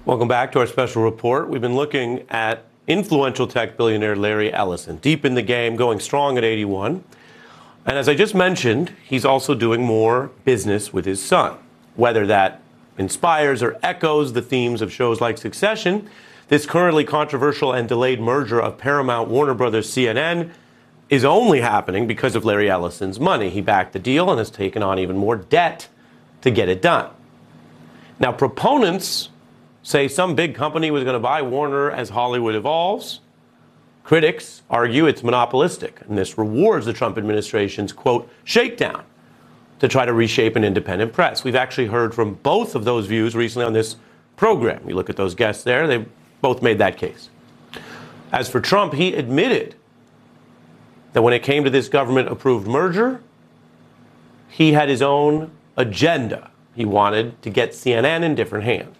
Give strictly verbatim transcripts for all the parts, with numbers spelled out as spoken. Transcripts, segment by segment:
Welcome back to our special report. We've been looking at influential tech billionaire Larry Ellison, deep in the game, going strong at eighty-one. And as I just mentioned, he's also doing more business with his son. Whether that inspires or echoes the themes of shows like Succession, this currently controversial and delayed merger of Paramount, Warner Brothers, C N N is only happening because of Larry Ellison's money. He backed the deal and has taken on even more debt to get it done. Now, proponents say some big company was going to buy Warner as Hollywood evolves. Critics argue it's monopolistic, and this rewards the Trump administration's, quote, shakedown to try to reshape an independent press. We've actually heard from both of those views recently on this program. You look at those guests there, they both made that case. As for Trump, he admitted that when it came to this government-approved merger, he had his own agenda. He wanted to get C N N in different hands.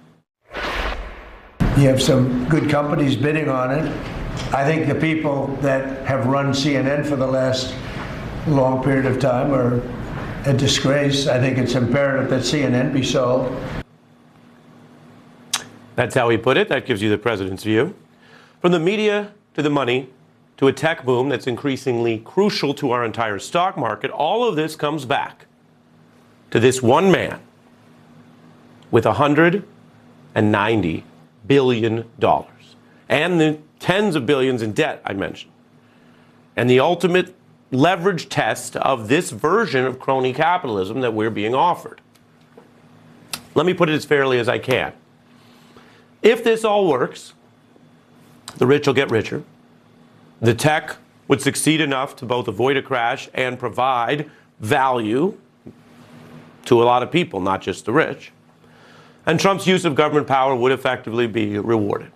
You have some good companies bidding on it. I think the people that have run C N N for the last long period of time are a disgrace. I think it's imperative that C N N be sold. That's how he put it. That gives you the president's view. From the media to the money to a tech boom that's increasingly crucial to our entire stock market, all of this comes back to this one man with one hundred ninety billion dollars and the tens of billions in debt I mentioned. And the ultimate leverage test of this version of crony capitalism that we're being offered. Let me put it as fairly as I can. If this all works, the rich will get richer. The tech would succeed enough to both avoid a crash and provide value to a lot of people, not just the rich. And Trump's use of government power would effectively be rewarded.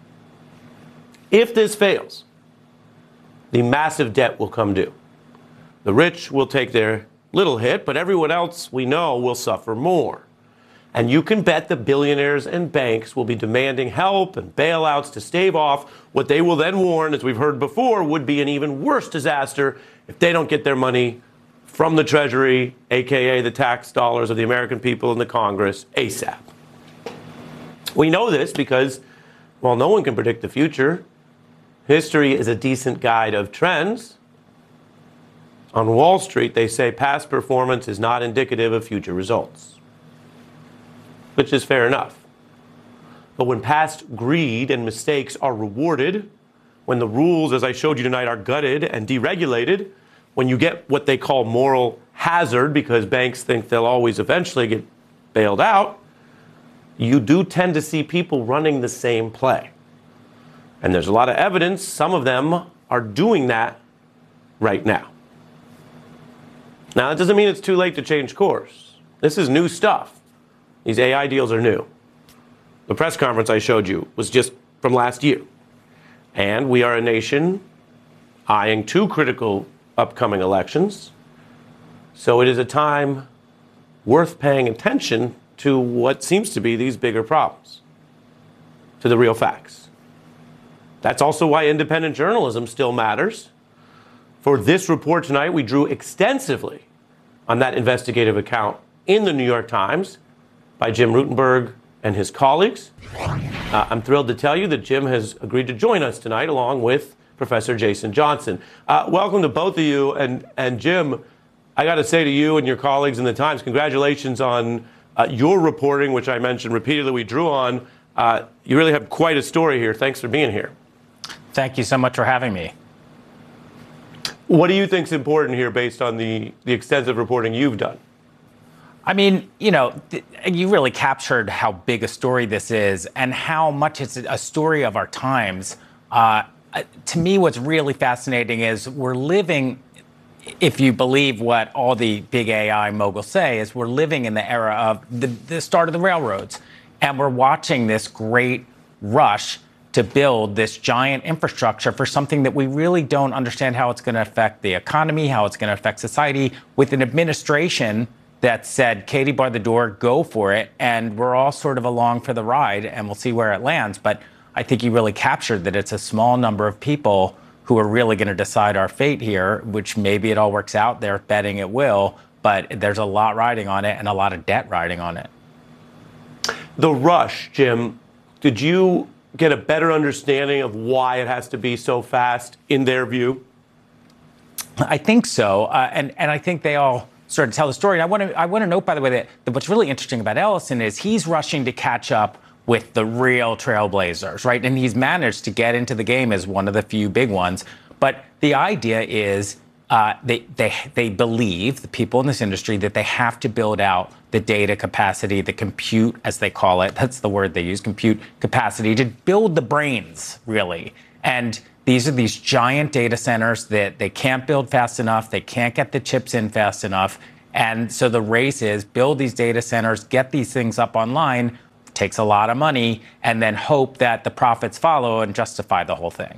If this fails, the massive debt will come due. The rich will take their little hit, but everyone else we know will suffer more. And you can bet the billionaires and banks will be demanding help and bailouts to stave off what they will then warn, as we've heard before, would be an even worse disaster if they don't get their money from the Treasury, aka the tax dollars of the American people and the Congress, ASAP. We know this because, while no one can predict the future, history is a decent guide of trends. On Wall Street, they say past performance is not indicative of future results, which is fair enough. But when past greed and mistakes are rewarded, when the rules, as I showed you tonight, are gutted and deregulated, when you get what they call moral hazard because banks think they'll always eventually get bailed out, you do tend to see people running the same play. And there's a lot of evidence some of them are doing that right now. Now, that doesn't mean it's too late to change course. This is new stuff. These A I deals are new. The press conference I showed you was just from last year. And we are a nation eyeing two critical upcoming elections. So it is a time worth paying attention to what seems to be these bigger problems, to the real facts. That's also why independent journalism still matters. For this report tonight, we drew extensively on that investigative account in the New York Times by Jim Rutenberg and his colleagues. Uh, I'm thrilled to tell you that Jim has agreed to join us tonight along with Professor Jason Johnson. Uh, welcome to both of you. And, and Jim, I got to say to you and your colleagues in the Times, congratulations on Uh, your reporting, which I mentioned repeatedly, we drew on. Uh, you really have quite a story here. Thanks for being here. Thank you so much for having me. What do you think is important here based on the, the extensive reporting you've done? I mean, you know, th- you really captured how big a story this is and how much it's a story of our times. Uh, to me, what's really fascinating is we're living, if you believe what all the big A I moguls say, is we're living in the era of the, the start of the railroads. And we're watching this great rush to build this giant infrastructure for something that we really don't understand how it's going to affect the economy, how it's going to affect society, with an administration that said, Katie, bar the door, go for it. And we're all sort of along for the ride, and we'll see where it lands. But I think you really captured that it's a small number of people who are really going to decide our fate here, which maybe it all works out. They're betting it will, but there's a lot riding on it and a lot of debt riding on it. The rush, Jim, did you get a better understanding of why it has to be so fast in their view? I think so, uh, and and I think they all sort of tell the story. And I want to I want to note, by the way, that, that what's really interesting about Ellison is he's rushing to catch up with the real trailblazers, right? And he's managed to get into the game as one of the few big ones. But the idea is uh, they they they believe, the people in this industry, that they have to build out the data capacity, the compute, as they call it. That's the word they use, compute capacity, to build the brains, really. And these are these giant data centers that they can't build fast enough. They can't get the chips in fast enough. And so the race is build these data centers, get these things up online, takes a lot of money, and then hope that the profits follow and justify the whole thing.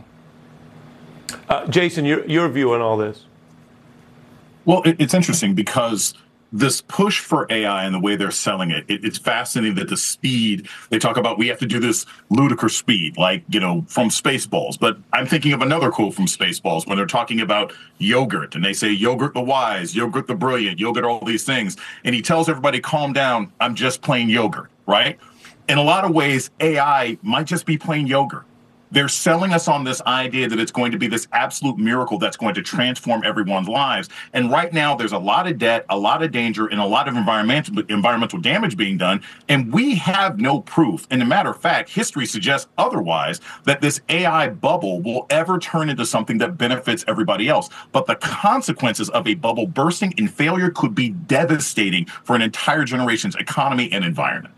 Uh, Jason, your, your view on all this? Well, it, it's interesting because this push for A I and the way they're selling it, it, it's fascinating that the speed, they talk about we have to do this ludicrous speed, like, you know, from Spaceballs. But I'm thinking of another quote from Spaceballs when they're talking about yogurt, and they say yogurt the wise, yogurt the brilliant, yogurt all these things. And he tells everybody, calm down, I'm just plain yogurt, right? In a lot of ways, A I might just be plain yogurt. They're selling us on this idea that it's going to be this absolute miracle that's going to transform everyone's lives. And right now, there's a lot of debt, a lot of danger, and a lot of environmental environmental damage being done. And we have no proof. And a matter of fact, history suggests otherwise, that this A I bubble will ever turn into something that benefits everybody else. But the consequences of a bubble bursting in failure could be devastating for an entire generation's economy and environment.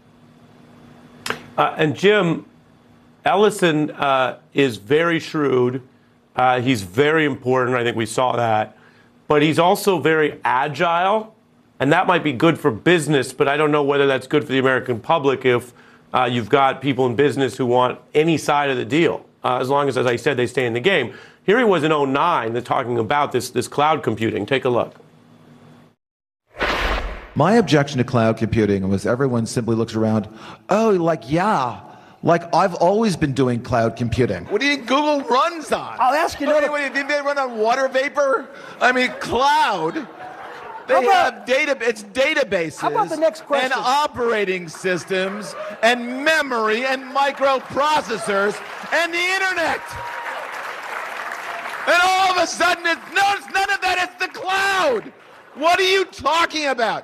Uh, and Jim, Ellison uh, is very shrewd. Uh, he's very important. I think we saw that. But he's also very agile, and that might be good for business, but I don't know whether that's good for the American public if uh, you've got people in business who want any side of the deal, uh, as long as, as I said, they stay in the game. Here he was in oh nine, they're talking about this, this cloud computing. Take a look. My objection to cloud computing was everyone simply looks around, oh, like, yeah, like I've always been doing cloud computing. What do you think Google runs on? I'll ask you What, another- what, do you think they run on water vapor? I mean, cloud. They How about- have data. It's databases. How about the next question? And operating systems, and memory, and microprocessors, and the internet. And all of a sudden, it's no, it's none of that. It's the cloud. What are you talking about?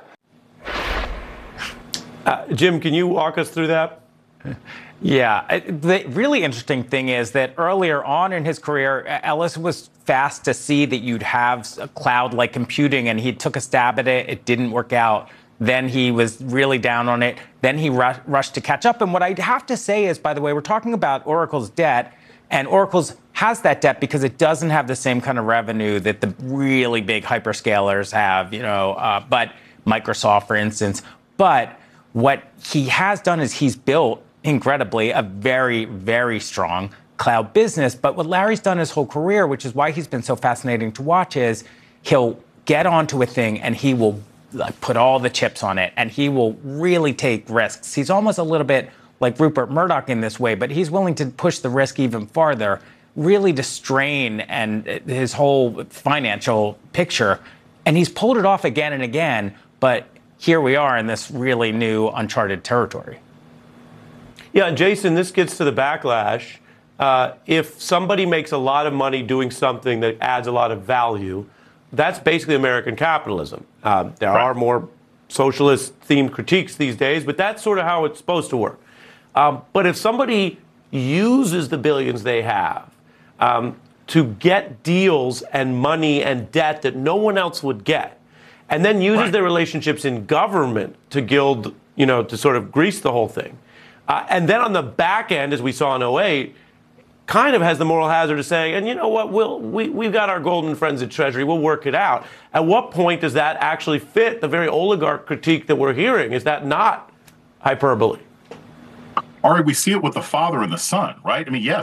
Uh, Jim, can you walk us through that? Yeah, the really interesting thing is that earlier on in his career, Ellison was fast to see that you'd have cloud-like computing, and he took a stab at it. It didn't work out. Then he was really down on it. Then he ru- rushed to catch up. And what I have to say is, by the way, we're talking about Oracle's debt, and Oracle's has that debt because it doesn't have the same kind of revenue that the really big hyperscalers have, you know, uh, but Microsoft, for instance. But what he has done is he's built, incredibly, a very, very strong cloud business. But what Larry's done his whole career, which is why he's been so fascinating to watch, is he'll get onto a thing and he will like, put all the chips on it, and he will really take risks. He's almost a little bit like Rupert Murdoch in this way, but he's willing to push the risk even farther, really to strain and his whole financial picture. And he's pulled it off again and again, but here we are in this really new, uncharted territory. Yeah, Jason, this gets to the backlash. Uh, if somebody makes a lot of money doing something that adds a lot of value, that's basically American capitalism. Uh, there Right. are more socialist-themed critiques these days, but that's sort of how it's supposed to work. Um, but if somebody uses the billions they have um, to get deals and money and debt that no one else would get, and then uses Right. their relationships in government to gild, you know, to sort of grease the whole thing. Uh, and then on the back end, as we saw in oh eight, kind of has the moral hazard of saying, and you know what, we'll, we, we've got our golden friends at Treasury, we'll work it out. At what point does that actually fit the very oligarch critique that we're hearing? Is that not hyperbole? Ari, we see it with the father and the son, right? I mean, yes,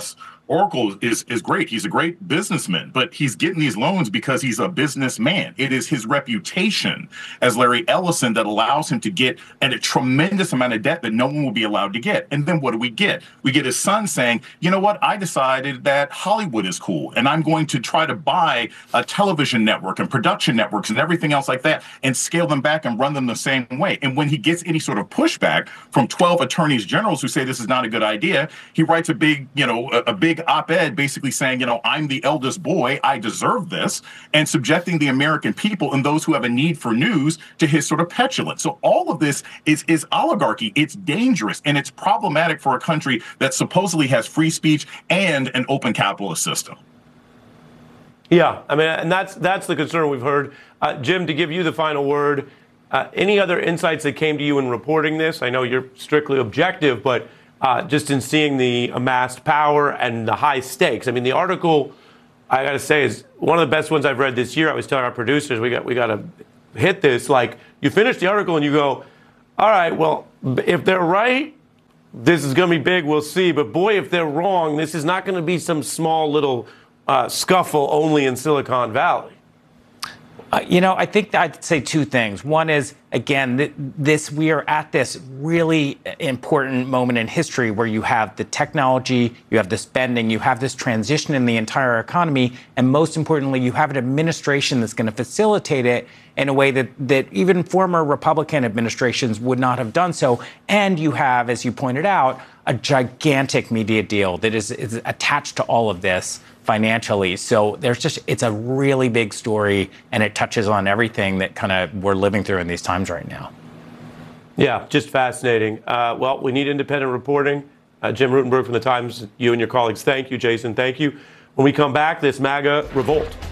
Oracle is is great. He's a great businessman, but he's getting these loans because he's a businessman. It is his reputation as Larry Ellison that allows him to get at a tremendous amount of debt that no one will be allowed to get. And then what do we get? We get his son saying, you know what? I decided that Hollywood is cool, and I'm going to try to buy a television network and production networks and everything else like that and scale them back and run them the same way. And when he gets any sort of pushback from twelve attorneys generals who say this is not a good idea, he writes a big, you know, a, a big op-ed basically saying, you know, I'm the eldest boy, I deserve this, and subjecting the American people and those who have a need for news to his sort of petulance. So all of this is, is oligarchy. It's dangerous, and it's problematic for a country that supposedly has free speech and an open capitalist system. Yeah, I mean, and that's that's the concern we've heard. Uh, Jim, to give you the final word, uh, any other insights that came to you in reporting this? I know you're strictly objective, but Uh, just in seeing the amassed power and the high stakes. I mean, the article, I got to say, is one of the best ones I've read this year. I was telling our producers, we got we got to hit this. Like, you finish the article and you go, all right, well, if they're right, this is going to be big. We'll see. But boy, if they're wrong, this is not going to be some small little uh, scuffle only in Silicon Valley. Uh, you know, I think I'd say two things. One is, again, th- this we are at this really important moment in history where you have the technology, you have the spending, you have this transition in the entire economy, and most importantly, you have an administration that's going to facilitate it in a way that, that even former Republican administrations would not have done so. And you have, as you pointed out, a gigantic media deal that is, is attached to all of this financially. So there's just, it's a really big story, and it touches on everything that kind of we're living through in these times right now. Yeah, just fascinating. Uh, well, we need independent reporting. Uh, Jim Rutenberg from The Times, you and your colleagues, thank you. Jason, thank you. When we come back, this MAGA revolt.